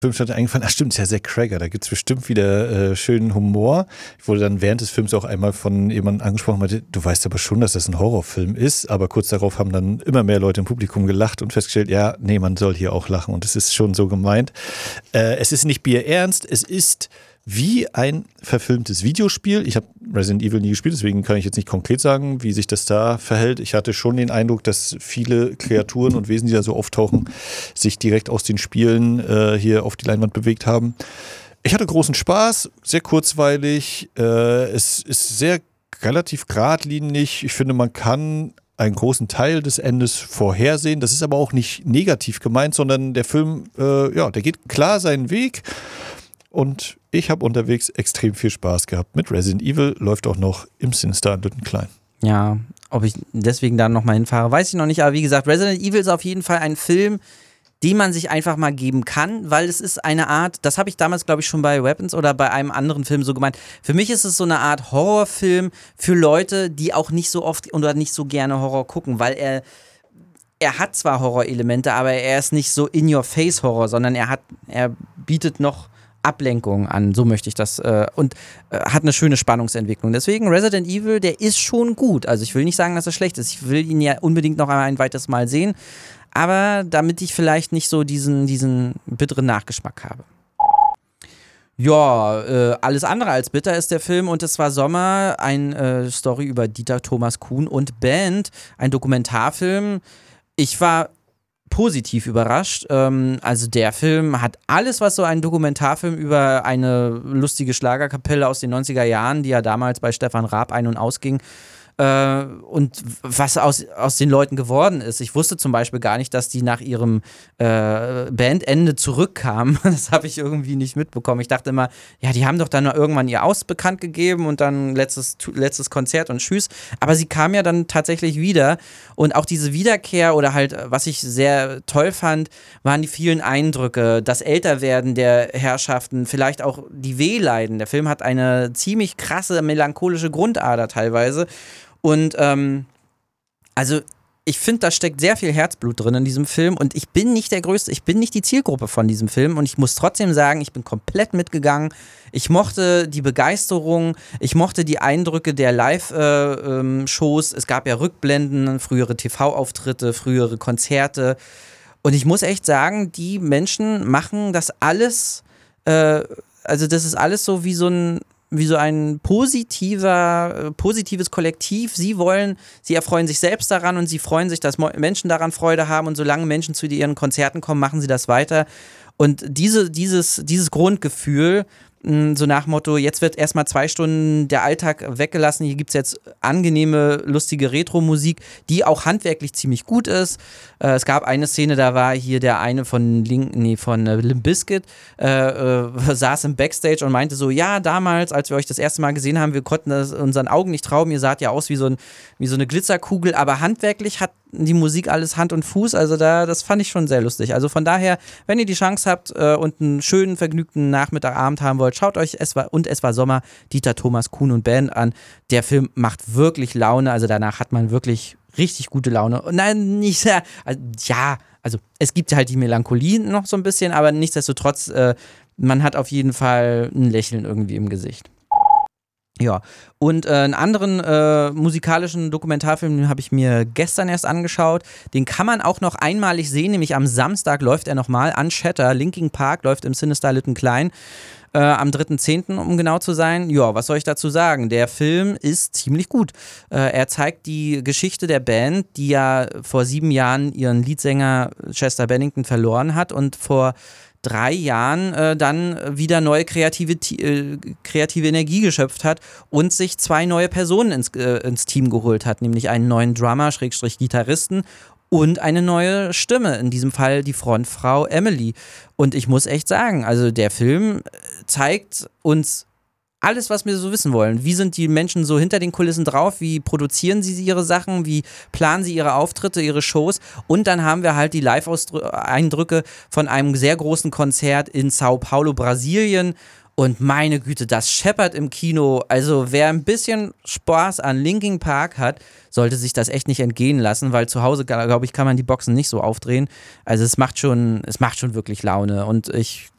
Film stand eingefallen, stimmt, ist ja Zack Cregger, da gibt es bestimmt wieder schönen Humor. Ich wurde dann während des Films auch einmal von jemandem angesprochen, meinte, du weißt aber schon, dass das ein Horrorfilm ist, aber kurz darauf haben dann immer mehr Leute im Publikum gelacht und festgestellt, ja, nee, man soll hier auch lachen und es ist schon so gemeint. Es ist nicht bierernst, es ist wie ein verfilmtes Videospiel. Ich habe Resident Evil nie gespielt, deswegen kann ich jetzt nicht konkret sagen, wie sich das da verhält. Ich hatte schon den Eindruck, dass viele Kreaturen und Wesen, die da so auftauchen, sich direkt aus den Spielen hier auf die Leinwand bewegt haben. Ich hatte großen Spaß, sehr kurzweilig. Es ist sehr relativ geradlinig. Ich finde, man kann einen großen Teil des Endes vorhersehen. Das ist aber auch nicht negativ gemeint, sondern der Film, der geht klar seinen Weg. Und ich habe unterwegs extrem viel Spaß gehabt mit Resident Evil, läuft auch noch im Sinister in Lüttenklein. Ja, ob ich deswegen da nochmal hinfahre, weiß ich noch nicht. Aber wie gesagt, Resident Evil ist auf jeden Fall ein Film, den man sich einfach mal geben kann, weil es ist eine Art, das habe ich damals, glaube ich, schon bei Weapons oder bei einem anderen Film so gemeint, für mich ist es so eine Art Horrorfilm für Leute, die auch nicht so oft oder nicht so gerne Horror gucken, weil er hat zwar Horrorelemente, aber er ist nicht so In-Your-Face-Horror, sondern er bietet noch Ablenkung an, so möchte ich das, und hat eine schöne Spannungsentwicklung. Deswegen Resident Evil, der ist schon gut. Also ich will nicht sagen, dass er schlecht ist. Ich will ihn ja unbedingt noch ein weiteres Mal sehen, aber damit ich vielleicht nicht so diesen bitteren Nachgeschmack habe. Ja, alles andere als bitter ist der Film und es war Sommer, eine Story über Dieter Thomas Kuhn und Band, ein Dokumentarfilm. Ich war positiv überrascht. Also der Film hat alles, was so ein Dokumentarfilm über eine lustige Schlagerkapelle aus den 90er Jahren, die ja damals bei Stefan Raab ein- und ausging, und was aus den Leuten geworden ist. Ich wusste zum Beispiel gar nicht, dass die nach ihrem Bandende zurückkamen. Das habe ich irgendwie nicht mitbekommen. Ich dachte immer, ja, die haben doch dann irgendwann ihr Aus bekannt gegeben und dann letztes Konzert und tschüss. Aber sie kamen ja dann tatsächlich wieder. Und auch diese Wiederkehr oder halt, was ich sehr toll fand, waren die vielen Eindrücke, das Älterwerden der Herrschaften, vielleicht auch die Wehleiden. Der Film hat eine ziemlich krasse melancholische Grundader teilweise. Und also ich finde, da steckt sehr viel Herzblut drin in diesem Film und ich bin nicht der Größte, ich bin nicht die Zielgruppe von diesem Film und ich muss trotzdem sagen, ich bin komplett mitgegangen. Ich mochte die Begeisterung, ich mochte die Eindrücke der Live-Shows. Es gab ja Rückblenden, frühere TV-Auftritte, frühere Konzerte und ich muss echt sagen, die Menschen machen das alles, also das ist alles so wie so ein positives Kollektiv. Sie erfreuen sich selbst daran und sie freuen sich, dass Menschen daran Freude haben und solange Menschen zu ihren Konzerten kommen, machen sie das weiter. Und dieses Grundgefühl, so nach Motto, jetzt wird erstmal 2 Stunden der Alltag weggelassen, hier gibt es jetzt angenehme, lustige Retro-Musik, die auch handwerklich ziemlich gut ist. Es gab eine Szene, da war hier der eine von Limp Bizkit, saß im Backstage und meinte so, ja, damals, als wir euch das erste Mal gesehen haben, wir konnten das unseren Augen nicht trauen, ihr saht ja aus wie so eine Glitzerkugel, aber handwerklich hat die Musik alles Hand und Fuß, also das fand ich schon sehr lustig. Also von daher, wenn ihr die Chance habt und einen schönen, vergnügten Nachmittagabend haben wollt, schaut euch Es war Sommer, Dieter Thomas Kuhn und Band an. Der Film macht wirklich Laune, also danach hat man wirklich richtig gute Laune. Nein, nicht sehr, also es gibt halt die Melancholie noch so ein bisschen, aber nichtsdestotrotz, man hat auf jeden Fall ein Lächeln irgendwie im Gesicht. Ja, und einen anderen musikalischen Dokumentarfilm, den habe ich mir gestern erst angeschaut. Den kann man auch noch einmalig sehen, nämlich am Samstag läuft er nochmal. Unshatter, Linkin Park läuft im Sinister Lüttenklein. Am 3.10., um genau zu sein. Ja, was soll ich dazu sagen? Der Film ist ziemlich gut. Er zeigt die Geschichte der Band, die ja vor 7 Jahren ihren Leadsänger Chester Bennington verloren hat und vor 3 Jahren dann wieder neue kreative Energie geschöpft hat und sich 2 neue Personen ins Team geholt hat, nämlich einen neuen Drummer, Gitarristen und eine neue Stimme, in diesem Fall die Frontfrau Emily. Und ich muss echt sagen, also der Film zeigt uns alles, was wir so wissen wollen. Wie sind die Menschen so hinter den Kulissen drauf? Wie produzieren sie ihre Sachen? Wie planen sie ihre Auftritte, ihre Shows? Und dann haben wir halt die Live-Eindrücke von einem sehr großen Konzert in Sao Paulo, Brasilien. Und meine Güte, das scheppert im Kino. Also wer ein bisschen Spaß an Linkin Park hat, sollte sich das echt nicht entgehen lassen, weil zu Hause, glaube ich, kann man die Boxen nicht so aufdrehen. Also es macht schon wirklich Laune. Und ich